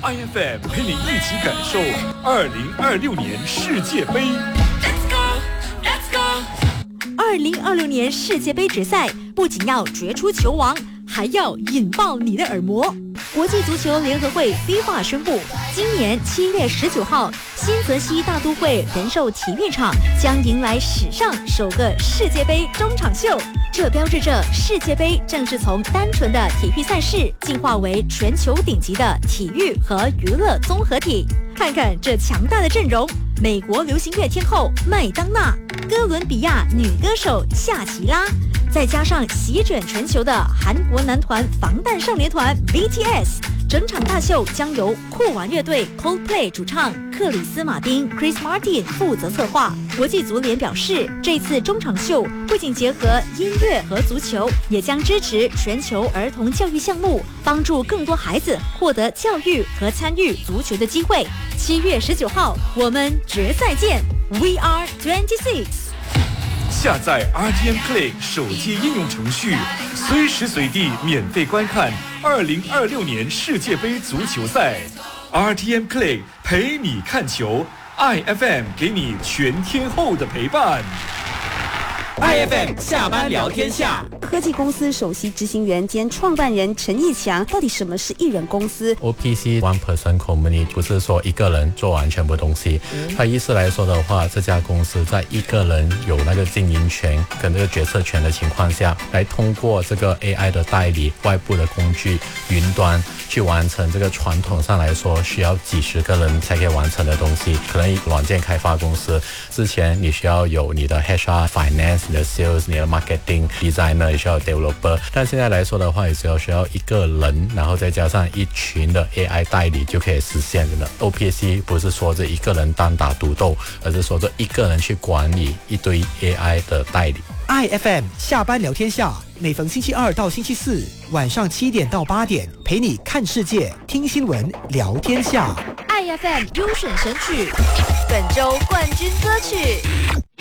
IFM 陪你一起感受2026年世界杯。 2026年世界杯决赛不仅要决出球王，还要引爆你的耳膜。国际足球联合会 FIFA 宣布，今年7月19号，新泽西大都会人寿体育场将迎来史上首个世界杯中场秀。这标志着世界杯正式从单纯的体育赛事进化为全球顶级的体育和娱乐综合体。看看这强大的阵容：美国流行乐天后麦当娜，哥伦比亚女歌手夏奇拉，再加上席卷全球的韩国男团防弹少年团 BTS。整场大秀将由酷玩乐队 Coldplay 主唱克里斯马丁 Chris Martin 负责策划。国际足联表示，这次中场秀不仅结合音乐和足球，也将支持全球儿童教育项目，帮助更多孩子获得教育和参与足球的机会。7月19号，我们决赛见 We are 26。 下载 RTM Play 手机应用程序，随时随地免费观看2026年世界杯足球赛。RTM Play 陪你看球 ，IFM 给你全天候的陪伴。 IFM 下班聊天下， 科技公司首席执行员兼创办人陈义强，到底什么是一人公司 ？OPC One Person Company 不是说一个人做完全部东西，它意思来说的话，这家公司在一个人有那个经营权跟这个决策权的情况下，来通过这个 AI 的代理、外部的工具、云端去完成这个传统上来说需要几十个人才可以完成的东西。可能软件开发公司之前你需要有你的 HR、Finance、你的 Sales、你的 Marketing、Designer， 也需要 Developer， 但现在来说的话，也只要需要一个人，然后再加上一群的 AI 代理就可以实现的。OPC 不是说这一个人单打独斗，而是说这一个人去管理一堆 AI 的代理。 IFM 下班聊天下，每逢星期二到星期四晚上7点到8点，陪你看世界、听新闻、聊天下。 IFM 优选神曲，本周冠军歌曲。